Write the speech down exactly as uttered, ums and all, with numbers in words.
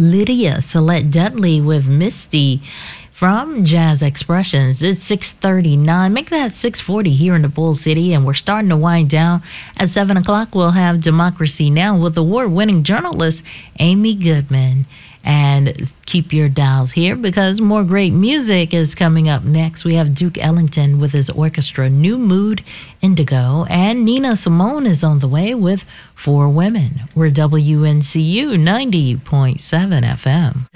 Lydia Celette Dudley with Misty from Jazz Expressions. It's six thirty-nine. Make that six forty here in the Bull City, and we're starting to wind down. At seven o'clock, we'll have Democracy Now! With award-winning journalist Amy Goodman. And keep your dials here because more great music is coming up next. We have Duke Ellington with his orchestra, New Mood Indigo, and Nina Simone is on the way with Four Women. We're W N C U ninety point seven F M.